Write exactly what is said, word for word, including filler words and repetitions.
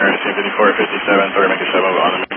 Ernestine fifty-four fifty-seven, sorry, make a seven on the